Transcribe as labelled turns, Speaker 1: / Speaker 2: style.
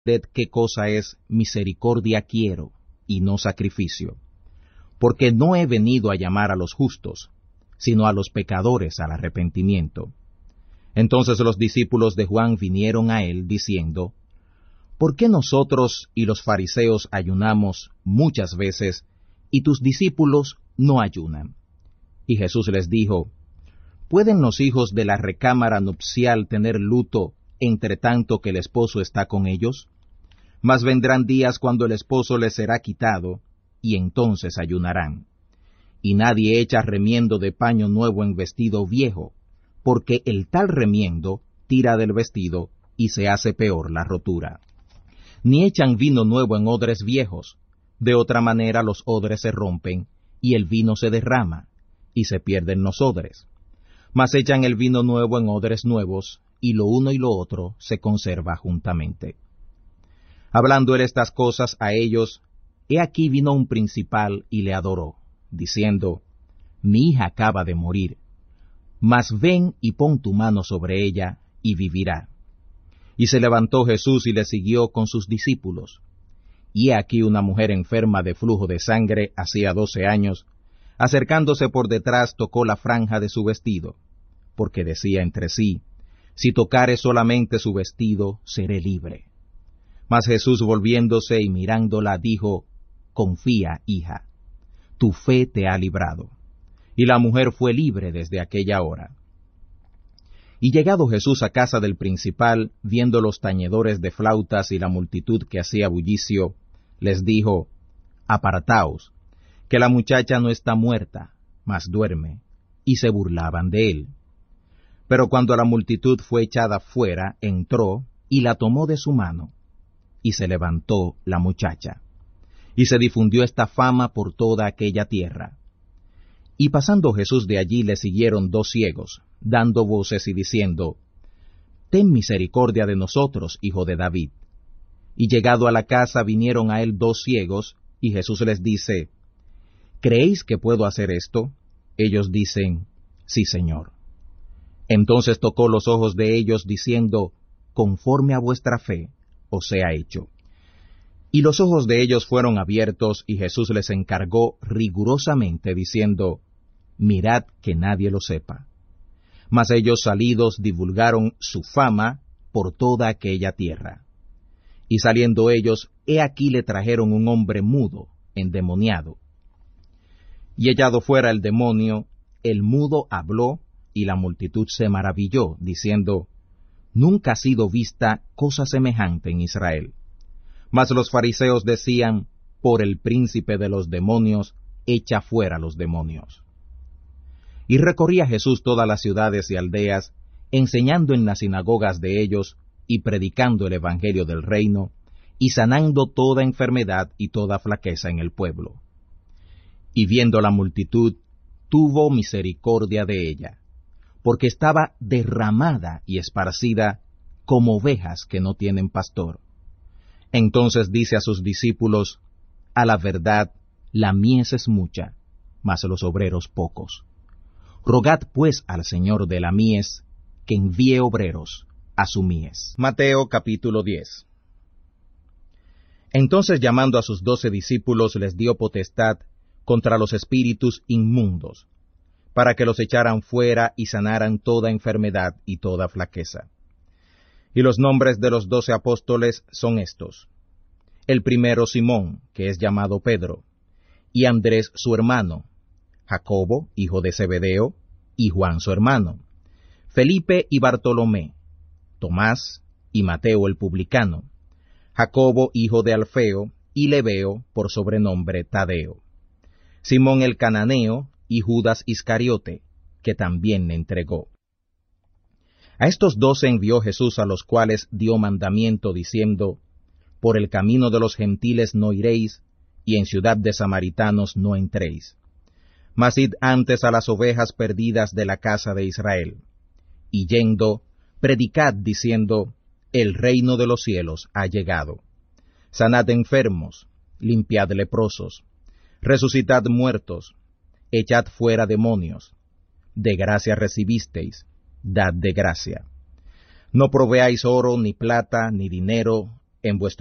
Speaker 1: qué cosa es misericordia quiero, y no sacrificio, porque no he venido a llamar a los justos, sino a los pecadores al arrepentimiento. Entonces los discípulos de Juan vinieron a él, diciendo, ¿por qué nosotros y los fariseos ayunamos muchas veces, y tus discípulos no ayunan? Y Jesús les dijo, ¿pueden los hijos de la recámara nupcial tener luto, entre tanto que el esposo está con ellos? Mas vendrán días cuando el esposo les será quitado, y entonces ayunarán. Y nadie echa remiendo de paño nuevo en vestido viejo, porque el tal remiendo tira del vestido, y se hace peor la rotura. Ni echan vino nuevo en odres viejos, de otra manera los odres se rompen, y el vino se derrama, y se pierden los odres. Mas echan el vino nuevo en odres nuevos, y lo uno y lo otro se conserva juntamente. Hablando él estas cosas a ellos, he aquí vino un principal y le adoró, diciendo, mi hija acaba de morir, mas ven y pon tu mano sobre ella, y vivirá. Y se levantó Jesús y le siguió con sus discípulos. Y he aquí una mujer enferma de flujo de sangre hacía 12 años, acercándose por detrás tocó la franja de su vestido, porque decía entre sí, si tocare solamente su vestido, seré libre. Mas Jesús volviéndose y mirándola, dijo, confía, hija, tu fe te ha librado. Y la mujer fue libre desde aquella hora. Y llegado Jesús a casa del principal, viendo los tañedores de flautas y la multitud que hacía bullicio, les dijo, apartaos, que la muchacha no está muerta, mas duerme. Y se burlaban de él. Pero cuando la multitud fue echada fuera, entró, y la tomó de su mano, y se levantó la muchacha. Y se difundió esta fama por toda aquella tierra. Y pasando Jesús de allí le siguieron 2 ciegos, dando voces y diciendo, ten misericordia de nosotros, hijo de David. Y llegado a la casa vinieron a él 2 ciegos, y Jesús les dice, ¿creéis que puedo hacer esto? Ellos dicen, sí, Señor. Entonces tocó los ojos de ellos, diciendo, conforme a vuestra fe os sea hecho. Y los ojos de ellos fueron abiertos, y Jesús les encargó rigurosamente, diciendo, mirad que nadie lo sepa. Mas ellos salidos divulgaron su fama por toda aquella tierra. Y saliendo ellos, he aquí le trajeron un hombre mudo, endemoniado. Y echado fuera el demonio, el mudo habló, y la multitud se maravilló, diciendo, nunca ha sido vista cosa semejante en Israel. Mas los fariseos decían, por el príncipe de los demonios, echa fuera los demonios. Y recorría Jesús todas las ciudades y aldeas, enseñando en las sinagogas de ellos, y predicando el evangelio del reino, y sanando toda enfermedad y toda flaqueza en el pueblo. Y viendo la multitud, tuvo misericordia de ella, porque estaba derramada y esparcida como ovejas que no tienen pastor. Entonces dice a sus discípulos, a la verdad, la mies es mucha, mas los obreros pocos. Rogad pues al Señor de la mies, que envíe obreros a su mies. Mateo capítulo 10. Entonces llamando a sus 12 discípulos les dio potestad contra los espíritus inmundos, para que los echaran fuera y sanaran toda enfermedad y toda flaqueza. Y los nombres de los 12 apóstoles son estos: el primero Simón, que es llamado Pedro, y Andrés su hermano, Jacobo, hijo de Zebedeo, y Juan su hermano, Felipe y Bartolomé, Tomás y Mateo el publicano, Jacobo hijo de Alfeo, y Lebeo por sobrenombre Tadeo, Simón el cananeo, y Judas Iscariote, que también le entregó. A estos 12 envió Jesús, a los cuales dio mandamiento, diciendo, por el camino de los gentiles no iréis, y en ciudad de samaritanos no entréis. Mas id antes a las ovejas perdidas de la casa de Israel. Y yendo, predicad, diciendo, el reino de los cielos ha llegado. Sanad enfermos, limpiad leprosos, resucitad muertos, echad fuera demonios. De gracia recibisteis, dad de gracia. No proveáis oro, ni plata, ni dinero, en vuestro